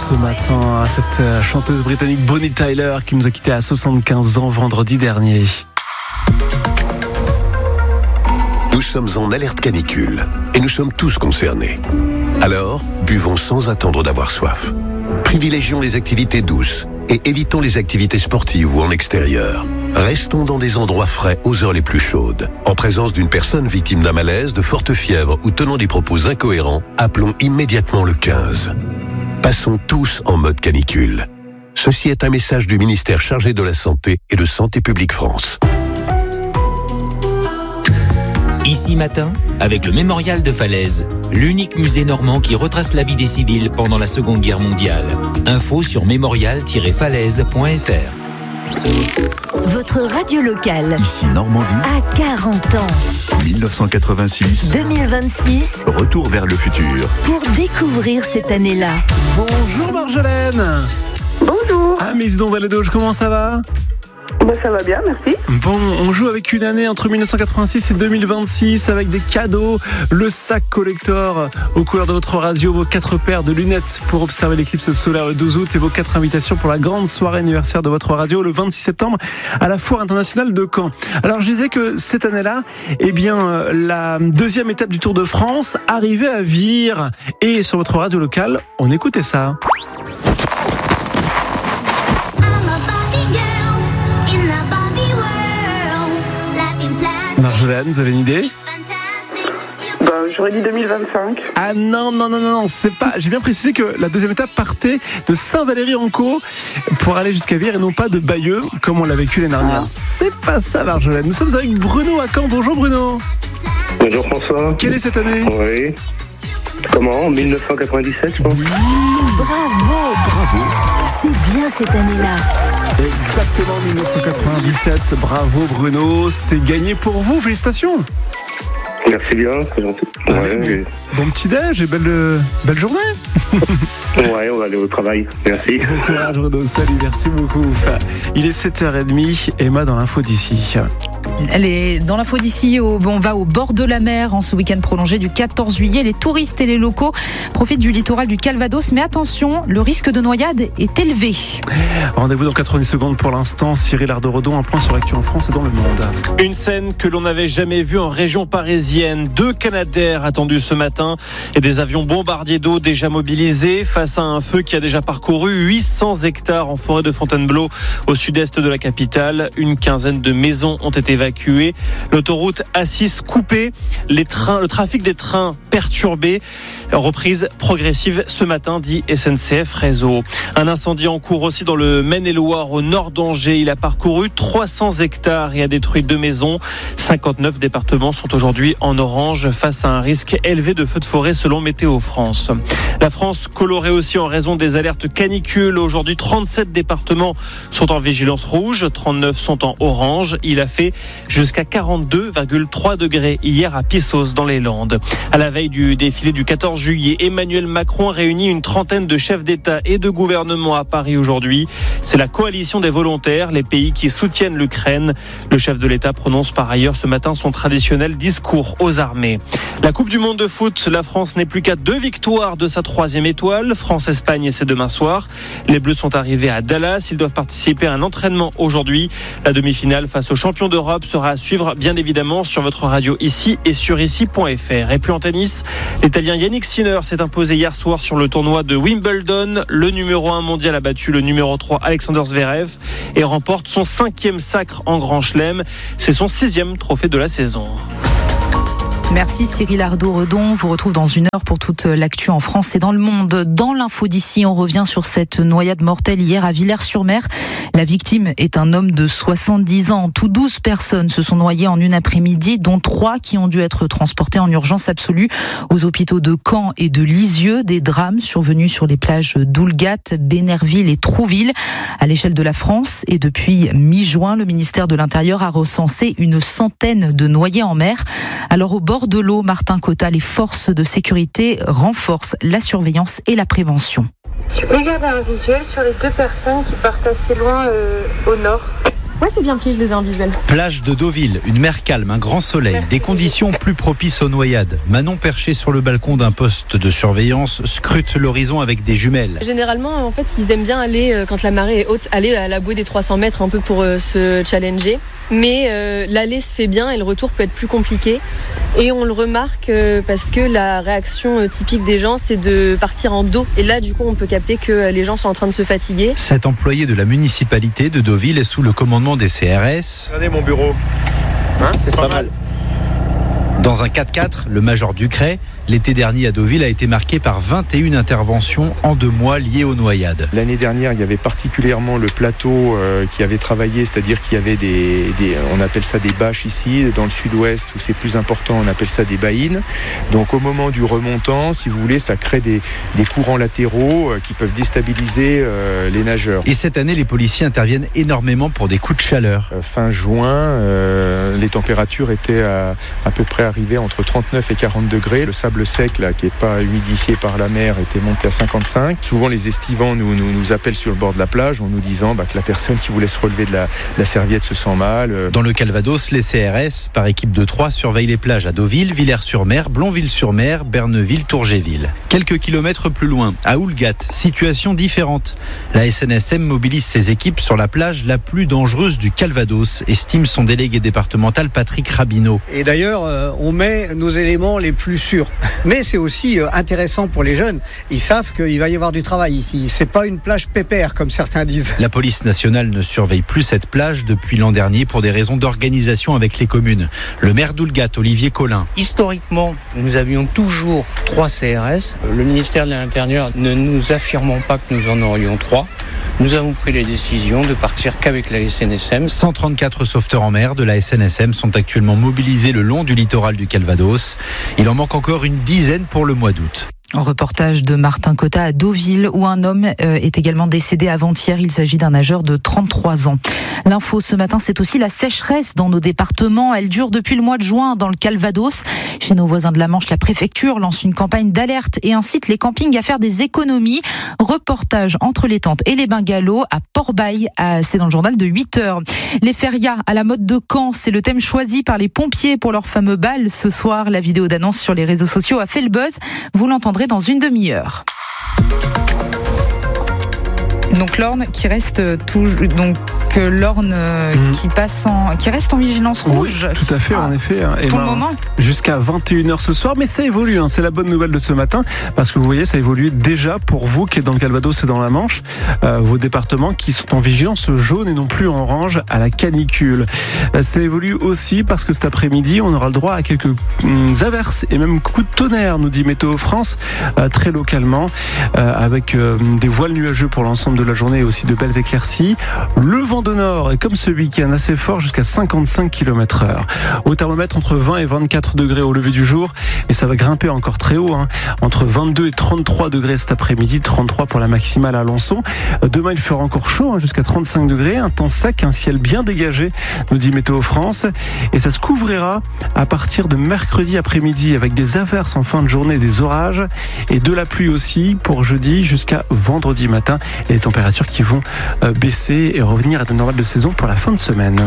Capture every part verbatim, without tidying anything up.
ce matin à cette chanteuse britannique Bonnie Tyler qui nous a quittés à soixante-quinze ans vendredi dernier. Nous sommes en alerte canicule et nous sommes tous concernés. Alors, buvons sans attendre d'avoir soif. Privilégions les activités douces et évitons les activités sportives ou en extérieur. Restons dans des endroits frais aux heures les plus chaudes. En présence d'une personne victime d'un malaise, de forte fièvre ou tenant des propos incohérents, appelons immédiatement le quinze. Passons tous en mode canicule. Ceci est un message du ministère chargé de la Santé et de Santé publique France. Ici matin, avec le Mémorial de Falaise, l'unique musée normand qui retrace la vie des civils pendant la Seconde Guerre mondiale. Info sur mémorial tiret falaise point f r. Votre radio locale. Ici Normandie. À quarante ans. dix-neuf cent quatre-vingt-six. deux mille vingt-six. Retour vers le futur. Pour découvrir cette année-là. Bonjour Marjolaine. Bonjour. Ah Miss Don Valadoge, comment ça va? Bah, ça va bien, merci. Bon, on joue avec une année entre dix-neuf cent quatre-vingt-six et deux mille vingt-six avec des cadeaux, le sac collector aux couleurs de votre radio, vos quatre paires de lunettes pour observer l'éclipse solaire le douze août et vos quatre invitations pour la grande soirée anniversaire de votre radio le vingt-six septembre à la Foire internationale de Caen. Alors je disais que cette année-là, eh bien la deuxième étape du Tour de France arrivait à Vire et sur votre radio locale, on écoutait ça. Marjolaine, vous avez une idée? Bah, j'aurais dit deux mille vingt-cinq. Ah non, non, non, non, c'est pas. J'ai bien précisé que la deuxième étape partait de Saint-Valery-en-Caux pour aller jusqu'à Vire et non pas de Bayeux, comme on l'a vécu l'année dernière. Ah. C'est pas ça, Marjolaine. Nous sommes avec Bruno à Caen. Bonjour Bruno. Bonjour François. Quelle est cette année? Oui. Comment? dix-neuf cent quatre-vingt-dix-sept, je pense. Oui, bravo, bravo. C'est bien cette année-là. Exactement, dix-neuf cent quatre-vingt-dix-sept. Bravo Bruno, c'est gagné pour vous. Félicitations. Merci bien, c'est gentil. Ouais, bon, et... bon petit déj et belle, belle journée. Ouais, on va aller au travail. Merci. Bon courage Bruno, salut, merci beaucoup. Il est sept heures trente, Emma dans l'info d'ici. Elle est dans l'info d'ici, au, on va au bord de la mer en ce week-end prolongé du quatorze juillet. Les touristes et les locaux profitent du littoral du Calvados, mais attention, le risque de noyade est élevé. Rendez-vous dans quatre-vingt-dix secondes pour l'instant. Cyril Ardo-Redon, un point sur l'actu en France et dans le monde. Une scène que l'on n'avait jamais vue en région parisienne. Deux Canadair attendus ce matin et des avions bombardiers d'eau déjà mobilisés face à un feu qui a déjà parcouru huit cents hectares en forêt de Fontainebleau au sud-est de la capitale. Une quinzaine de maisons ont été évacuées. L'autoroute A six coupée, les trains, le trafic des trains perturbé. Reprise progressive ce matin, dit S N C F Réseau. Un incendie en cours aussi dans le Maine-et-Loire au nord d'Angers. Il a parcouru trois cents hectares et a détruit deux maisons. cinquante-neuf départements sont aujourd'hui en orange face à un risque élevé de feux de forêt selon Météo France. La France colorée aussi en raison des alertes canicules. Aujourd'hui, trente-sept départements sont en vigilance rouge, trente-neuf sont en orange. Il a fait jusqu'à quarante-deux virgule trois degrés hier à Pissos dans les Landes. À la veille du défilé du quatorze juillet, Emmanuel Macron réunit une trentaine de chefs d'État et de gouvernement à Paris aujourd'hui. C'est la coalition des volontaires, les pays qui soutiennent l'Ukraine. Le chef de l'État prononce par ailleurs ce matin son traditionnel discours aux armées. La Coupe du Monde de foot, la France n'est plus qu'à deux victoires de sa troisième étoile. France-Espagne, c'est demain soir. Les Bleus sont arrivés à Dallas. Ils doivent participer à un entraînement aujourd'hui. La demi-finale face aux champions d'Europe sera à suivre bien évidemment sur votre radio ici et sur ici point f r. Et puis en tennis, l'Italien Yannick Sinner s'est imposé hier soir sur le tournoi de Wimbledon. Le numéro un mondial a battu le numéro trois Alexander Zverev et remporte son cinquième sacre en Grand Chelem. C'est son sixième trophée de la saison. Merci Cyril Ardo-Redon. Vous retrouve dans une heure pour toute l'actu en France et dans le monde. Dans l'info d'ici, on revient sur cette noyade mortelle hier à Villers-sur-Mer. La victime est un homme de soixante-dix ans. Tout douze personnes se sont noyées en une après-midi, dont trois qui ont dû être transportées en urgence absolue aux hôpitaux de Caen et de Lisieux. Des drames survenus sur les plages d'Oulgat, Bénerville et Trouville. À l'échelle de la France et depuis mi-juin, le ministère de l'Intérieur a recensé une centaine de noyés en mer. Alors au bord de l'eau, Martin Cotta, les forces de sécurité renforcent la surveillance et la prévention. Tu peux garder un visuel sur les deux personnes qui partent assez loin euh, au nord. Ouais, c'est bien pris, je les ai en visuel. Plage de Deauville, une mer calme, un grand soleil, des conditions plus propices aux noyades. Manon, perchée sur le balcon d'un poste de surveillance, scrute l'horizon avec des jumelles. Généralement, en fait, ils aiment bien aller, quand la marée est haute, aller à la bouée des trois cents mètres un peu pour euh, se challenger. Mais euh, l'aller se fait bien et le retour peut être plus compliqué. Et on le remarque euh, parce que la réaction euh, typique des gens, c'est de partir en dos. Et là, du coup, on peut capter que euh, les gens sont en train de se fatiguer. Cet employé de la municipalité de Deauville est sous le commandement des C R S. Regardez mon bureau. Hein, c'est, c'est pas, pas mal. mal. Dans un quatre-quatre, le major Ducret, l'été dernier à Deauville a été marqué par vingt et une interventions en deux mois liées aux noyades. L'année dernière, il y avait particulièrement le plateau euh, qui avait travaillé, c'est-à-dire qu'il y avait des, des, on appelle ça des bâches ici, dans le sud-ouest où c'est plus important, on appelle ça des baïnes. Donc au moment du remontant, si vous voulez, ça crée des, des courants latéraux euh, qui peuvent déstabiliser euh, les nageurs. Et cette année, les policiers interviennent énormément pour des coups de chaleur. Euh, fin juin, euh, les températures étaient à, à peu près arrivées entre trente-neuf et quarante degrés. Le sable sec là, qui n'est pas humidifié par la mer était monté à cinquante-cinq. Souvent les estivants nous, nous, nous appellent sur le bord de la plage en nous disant bah, que la personne qui voulait se relever de la, de la serviette se sent mal. Dans le Calvados, les C R S, par équipe de trois, surveillent les plages à Deauville, Villers-sur-Mer, Blonville-sur-Mer, Berneville, Tourgéville. Quelques kilomètres plus loin, à Oulgat, situation différente. La S N S M mobilise ses équipes sur la plage la plus dangereuse du Calvados, estime son délégué départemental Patrick Rabineau. Et d'ailleurs, euh, on met nos éléments les plus sûrs. Mais c'est aussi euh, intéressant pour les jeunes. Ils savent qu'il va y avoir du travail ici. C'est pas une plage pépère, comme certains disent. La police nationale ne surveille plus cette plage depuis l'an dernier pour des raisons d'organisation avec les communes. Le maire d'Oulgat, Olivier Collin. Historiquement, nous avions toujours trois C R S. Le ministère de l'Intérieur ne nous affirmant pas que nous en aurions trois, nous avons pris les décisions de partir qu'avec la S N S M. cent trente-quatre sauveteurs en mer de la S N S M sont actuellement mobilisés le long du littoral du Calvados. Il en manque encore une dizaine pour le mois d'août. Un reportage de Martin Cotta à Deauville où un homme est également décédé avant-hier. Il s'agit d'un nageur de trente-trois ans. L'info ce matin, c'est aussi la sécheresse dans nos départements. Elle dure depuis le mois de juin dans le Calvados. Chez nos voisins de la Manche, la préfecture lance une campagne d'alerte et incite les campings à faire des économies. Reportage entre les tentes et les bungalows à Port-Bail. C'est dans le journal de huit heures. Les férias à la mode de Caen, c'est le thème choisi par les pompiers pour leur fameux bal ce soir. La vidéo d'annonce sur les réseaux sociaux a fait le buzz. Vous l'entendrez dans une demi-heure. Donc l'Orne qui reste toujours donc l'Orne mmh. qui passe en qui reste en vigilance rouge. Oui, tout à fait, ah, en effet. Et pour ben, le moment. Jusqu'à vingt et une heures ce soir, mais ça évolue. Hein, c'est la bonne nouvelle de ce matin parce que vous voyez, ça évolue déjà pour vous qui êtes dans le Calvados et dans la Manche, euh, vos départements qui sont en vigilance jaune et non plus en orange à la canicule. Euh, ça évolue aussi parce que cet après-midi, on aura le droit à quelques hum, averses et même coups de tonnerre, nous dit Météo France, euh, très localement, euh, avec euh, des voiles nuageux pour l'ensemble de la journée et aussi de belles éclaircies. Le vent de nord est comme ce week-end assez fort jusqu'à cinquante-cinq kilomètres heure. Au thermomètre entre vingt et vingt-quatre degrés au lever du jour et ça va grimper encore très haut, hein, entre vingt-deux et trente-trois degrés cet après-midi, trente-trois pour la maximale à Alençon. Demain il fera encore chaud, hein, jusqu'à trente-cinq degrés, un temps sec, un ciel bien dégagé, nous dit Météo France, et ça se couvrira à partir de mercredi après-midi avec des averses en fin de journée, des orages et de la pluie aussi pour jeudi jusqu'à vendredi matin et les températures qui vont euh, baisser et revenir à de normales de saison pour la fin de semaine.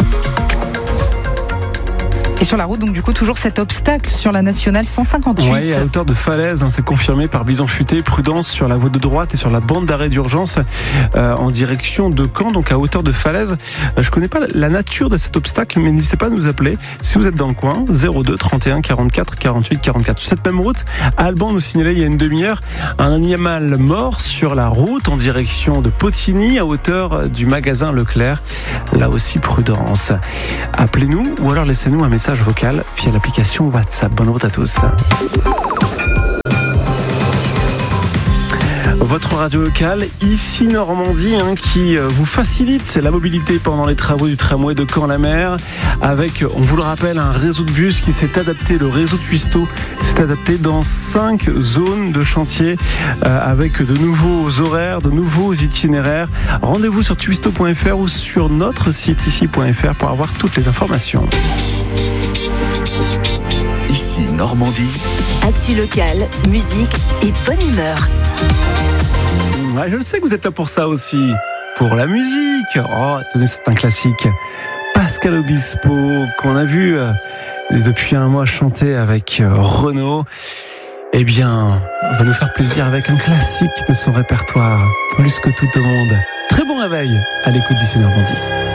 Et sur la route, donc du coup, toujours cet obstacle sur la nationale cent cinquante-huit. Oui, à hauteur de Falaise, hein, c'est confirmé par Bison Futé. Prudence sur la voie de droite et sur la bande d'arrêt d'urgence euh, en direction de Caen, donc à hauteur de Falaise. Euh, je ne connais pas la nature de cet obstacle, mais n'hésitez pas à nous appeler si vous êtes dans le coin. zéro deux trente et un quarante-quatre quarante-huit quarante-quatre. Sur cette même route, Alban nous signalait il y a une demi-heure un animal mort sur la route en direction de Potigny, à hauteur du magasin Leclerc. Là aussi, prudence. Appelez-nous ou alors laissez-nous un message vocal via l'application WhatsApp. Bonne route à tous. Votre radio locale, ici Normandie, hein, qui vous facilite la mobilité pendant les travaux du tramway de Caen-la-Mer, avec, on vous le rappelle, un réseau de bus qui s'est adapté, le réseau Twisto s'est adapté dans cinq zones de chantier, euh, avec de nouveaux horaires, de nouveaux itinéraires. Rendez-vous sur twisto point f r ou sur notre site ici point f r pour avoir toutes les informations. Ici Normandie. Actu locale, musique et bonne humeur. Ouais, je le sais que vous êtes là pour ça aussi. pour la musique. Oh, tenez, c'est un classique. Pascal Obispo, qu'on a vu euh, depuis un mois chanter avec euh, Renaud. Eh bien, on va nous faire plaisir avec un classique de son répertoire, plus que tout au monde. Très bon réveil à l'écoute d'ici Normandie.